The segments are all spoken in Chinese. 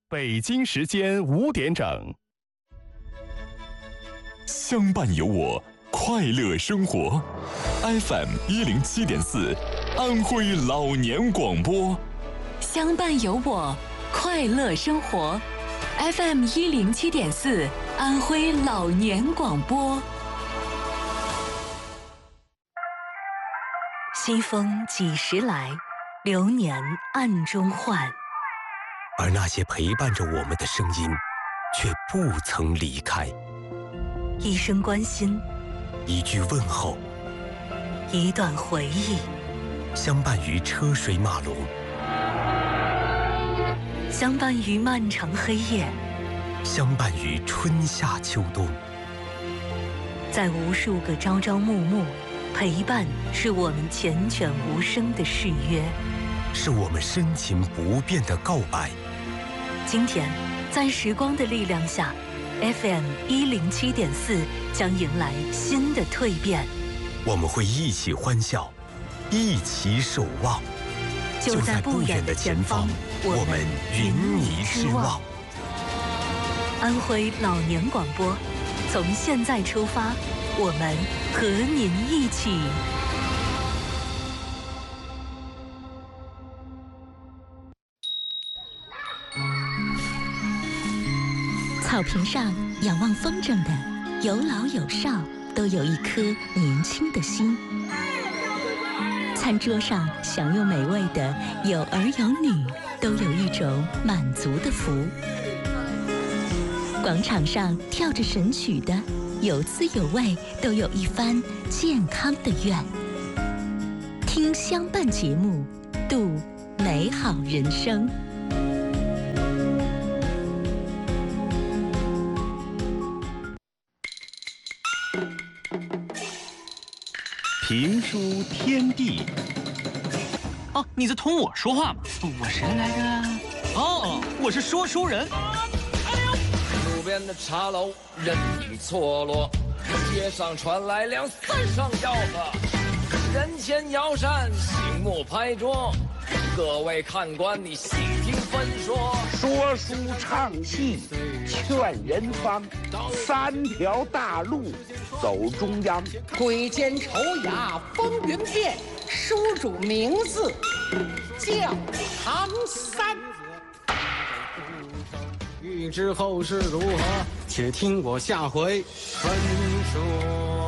北京时间5点整。 相伴有我，快乐生活。FM 107.4，安徽老年广播。 相伴有我，快乐生活。FM 107.4，安徽老年广播。西风几时来？流年暗中换。 而那些陪伴着我们的声音，却不曾离开。 一声关心， 一句问候， 一段回忆， 相伴于车水马龙， 相伴于漫长黑夜， 相伴于春夏秋冬。 在无数个朝朝暮暮，陪伴是我们缱绻无声的誓约， 是我们深情不变的告白。 今天，在时光的力量下，FM 107.4将迎来新的蜕变。 我们会一起欢笑，一起守望。 就在不远的前方， 我们云霓之望。 安徽老年广播，从现在出发，我们和您一起。草坪上仰望风筝的，有老有少，都有一颗年轻的心。餐桌上享用美味的，有儿有女，都有一种满足的福。广场上跳着神曲的，有滋有味，都有一番健康的愿。听相伴节目，度美好人生。 评书天地。 哦，你在同我说话吗？我谁来着？哦，我是说书人。 路边的茶楼人影错落，街上传来两三声吆喝，人前摇扇，醒目拍桌。各位看官，你细听分说。 说书唱戏劝人方，3条大路走中央。 鬼间愁雅风云变，书主名字叫唐三。 欲知后事如何，且听我下回分说。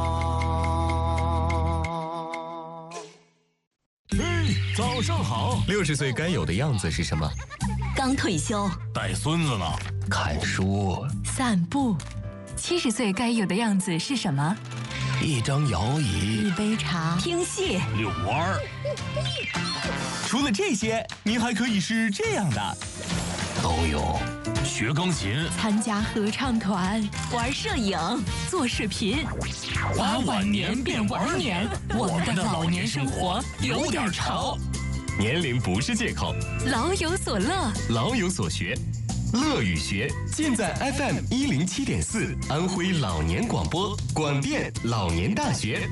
早上好。60岁该有的样子是什么？ 刚退休， 带孙子呢，看书， 散步。70岁该有的样子是什么？ 一张摇椅， 一杯茶，听戏， 遛弯儿。除了这些，您还可以是这样的，都有。学钢琴， 参加合唱团，玩摄影，做视频。 把晚年变玩年，我们的老年生活有点潮。年龄不是借口， 老有所乐， 老有所学，乐与学尽在 FM 107.4安徽老年广播广电老年大学。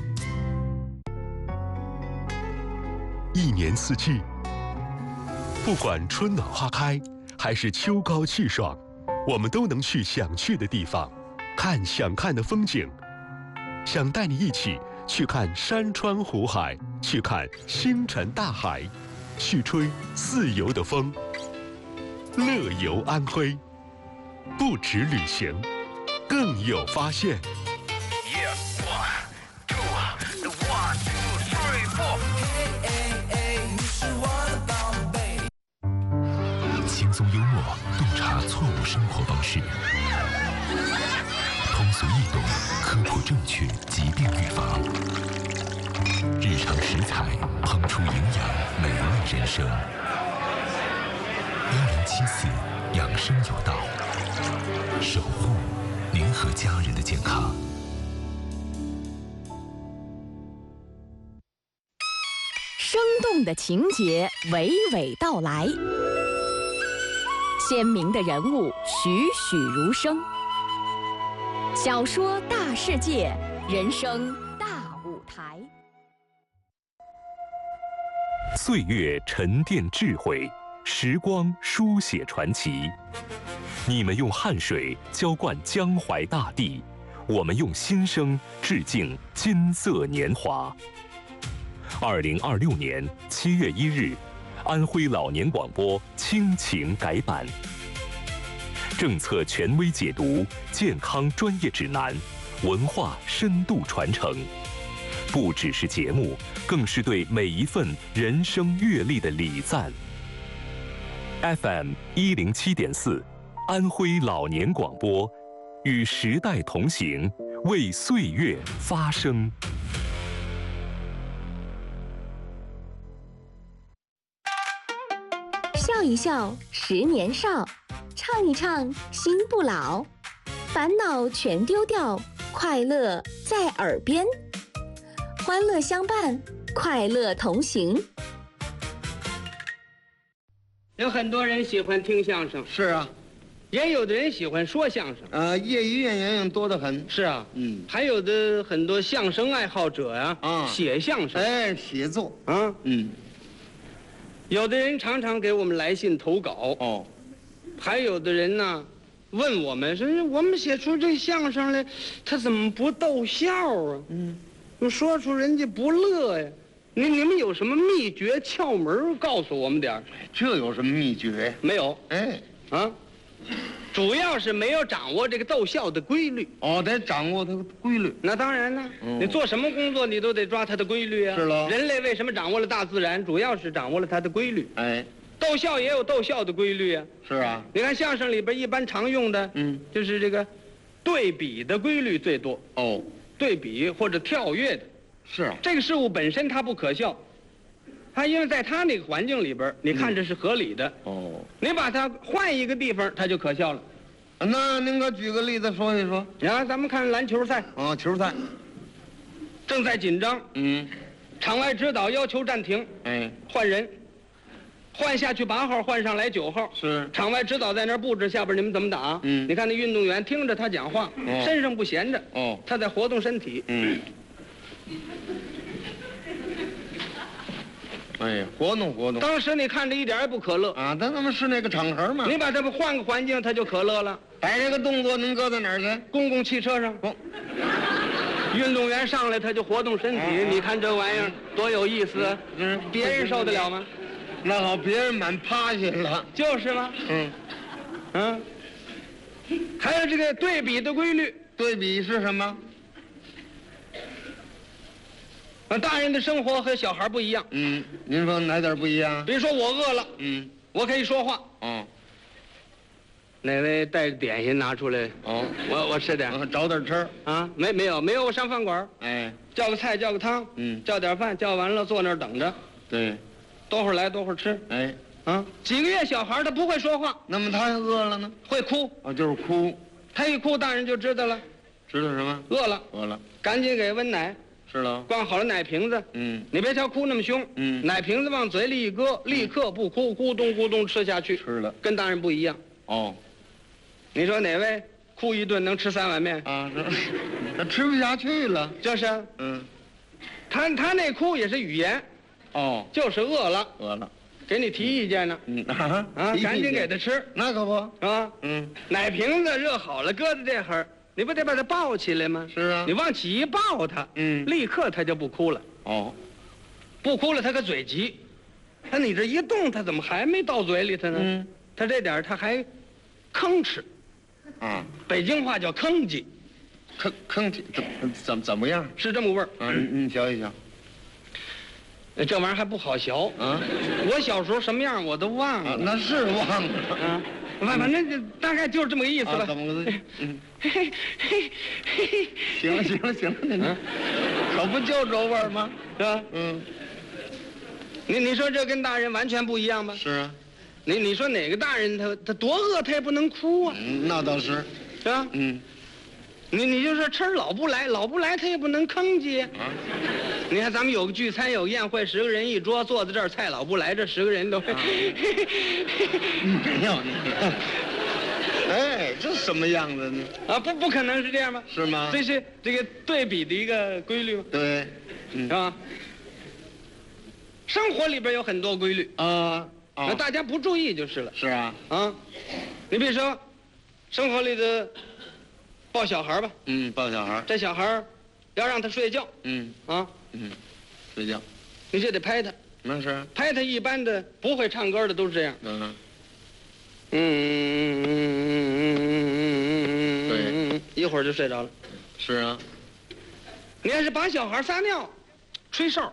一年四季，不管春暖花开还是秋高气爽，我们都能去想去的地方，看想看的风景。想带你一起去看山川湖海，去看星辰大海，去吹自由的风。乐游安徽，不止旅行，更有发现。 轻松幽默，洞察错误生活方式，通俗易懂，科普正确，疾病预防。日常食材，烹出营养美味人生。1074养生有道，守护您和家人的健康。 生动的情节娓娓道来，鲜明的人物栩栩如生。小说大世界，人生大舞台。 岁月沉淀智慧， 时光书写传奇。你们用汗水浇灌江淮大地，我们用心声致敬金色年华。2026年7月1日，安徽老年广播亲情改版，政策权威解读，健康专业指南，文化深度传承，不只是节目，更是对每一份人生阅历的礼赞。FM 107.4，安徽老年广播，与时代同行，为岁月发声。 笑一笑10年少，唱一唱心不老，烦恼全丢掉，快乐在耳边，欢乐相伴，快乐同行。 有很多人喜欢听相声， 是啊， 也有的人喜欢说相声， 业余演员多得很。 是啊，还有的很多相声爱好者呀，写相声， 写作啊，有的人常常给我们来信投稿，还有的人呢，问我们说我们写出这相声来，他怎么不逗笑啊？说出人家不乐呀。你们有什么秘诀窍门告诉我们点儿？ 这有什么秘诀？ 没有。主要是没有掌握这个逗笑的规律。 得掌握它的规律。 那当然了，你做什么工作你都得抓它的规律啊。 是喽。 人类为什么掌握了大自然？主要是掌握了它的规律。逗笑也有逗笑的规律啊。 是啊。 你看相声里边一般常用的，就是这个对比的规律最多。对比或者跳跃的。 是啊， 这个事物本身它不可笑，它因为在它那个环境里边，你看着是合理的。你把它换一个地方，它就可笑了。 那您给举个例子说一说。 咱们看篮球赛。 球赛正在紧张。场外指导要求暂停。换人，换下去8号，换上来9号。 是。 场外指导在那儿布置，下边你们怎么打？你看那运动员听着他讲话，身上不闲着。他在活动身体。 活动活动。 当时你看着一点也不可乐啊，那么是那个场合嘛。 你把它换个环境，它就可乐了。 摆这个动作能搁到哪儿去？ 公共汽车上。运动员上来他就活动身体，你看这玩意儿多有意思啊！别人受得了吗？ 那好，别人满趴下了。 就是吗？还有这个对比的规律。 对比是什么？ 大人的生活和小孩不一样。 您说哪点不一样？ 比如说我饿了，我可以说话。哪位带着点心拿出来？我吃点。 找点吃啊？没有，我上饭馆。叫个菜，叫个汤。叫点饭，叫完了坐那儿等着。 对， 多会儿来多会儿吃。几个月小孩他不会说话， 那么他饿了呢？ 会哭。 就是哭。 他一哭，大人就知道了。 知道什么？ 饿了。 饿了， 赶紧给温奶。 是了， 灌好了奶瓶子，你别瞧哭那么凶，奶瓶子往嘴里一搁，立刻不哭，咕咚咕咚吃下去， 吃了， 跟大人不一样。你说哪位哭一顿能吃3碗面啊？这吃不下去了， 就是，他那哭也是语言，就是饿了，给你提意见呢，赶紧给他吃， 那可不啊，奶瓶子热好了，搁在这会儿。你不得把他抱起来吗？ 是啊， 你往起一抱他，立刻他就不哭了。不哭了，他个嘴急。你这一动，他怎么还没到嘴里头呢？他这点他还吭哧。北京话叫吭叽。 吭叽怎么样？ 是这么味儿。 你瞧一瞧。 这玩意儿还不好学啊！我小时候什么样我都忘了。 那是忘了啊。反正就大概就是这么个意思吧。 怎么个？行了，您可不就这味儿吗？ 是吧？你说这跟大人完全不一样吧？ 是啊。 你说哪个大人他多饿他也不能哭啊？ 那倒是， 是吧？你就说吃老不来他也不能吭叽啊。你看咱们有个聚餐有个宴会，10个人一桌，坐在这儿，菜老不来，这10个人都会。 没有。这什么样子呢？ 不可能是这样吗？ 是吗？ 这是这个对比的一个规律吗？ 对， 是吧？生活里边有很多规律啊。 那大家不注意就是了。 是啊， 啊，你比如说，生活里的抱小孩吧， 抱小孩， 这小孩要让他睡觉， 睡觉， 你就得拍他。 那是拍他，一般的不会唱歌的都是这样。对，一会儿就睡着了。 是啊， 你要是把小孩撒尿，吹哨。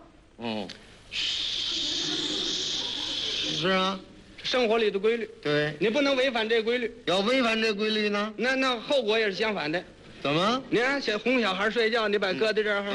是啊， 生活里的规律。 对， 你不能违反这规律。 要违反这规律呢， 那后果也是相反的。 怎么？ 你看，哄小孩睡觉，你把搁在这儿，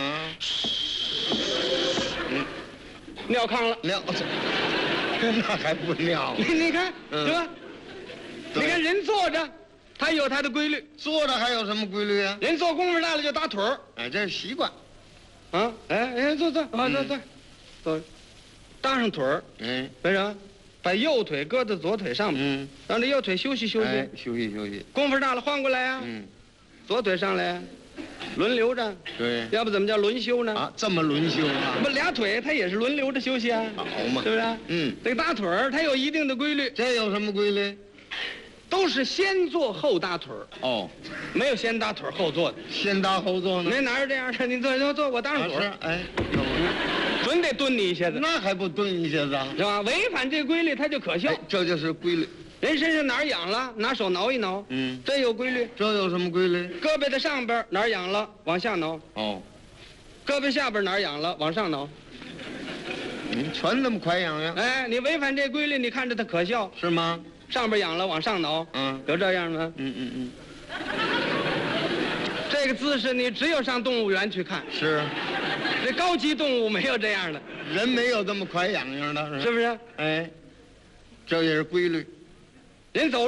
尿炕了， 尿，那还不尿？ 你看，对吧？你看人坐着，他有他的规律。 坐着还有什么规律啊？ 人做功夫大了就打腿儿， 这是习惯。 坐，坐，搭上腿儿，为啥？把右腿搁在左腿上面，让这右腿休息休息， 休息。 功夫大了换过来呀，左腿上来，轮流着。 对， 要不怎么叫轮休呢？ 这么轮休啊？ 不，俩腿它也是轮流着休息啊， 好嘛， 是不是？这个打腿儿它有一定的规律。 这有什么规律？ 都是先坐后打腿儿。没有先打腿儿后坐的。 先打后坐呢？ 没哪有这样的？你坐，我搭上腿儿。准得蹲你一下子。 那还不蹲一下子？ 是吧？违反这规律，它就可笑。 这就是规律。 人身上哪儿痒了，拿手挠一挠。这有规律。 这有什么规律？ 胳膊的上边哪儿痒了，往下挠。胳膊下边哪儿痒了，往上挠。 全那么快痒痒？ 你违反这规律，你看着它可笑是吗？ 上边痒了往上挠，有这样吗？这个姿势你只有上动物园去看。 是， 这高级动物没有这样的， 人没有这么快痒痒的， 是不是？ 这也是规律。 人走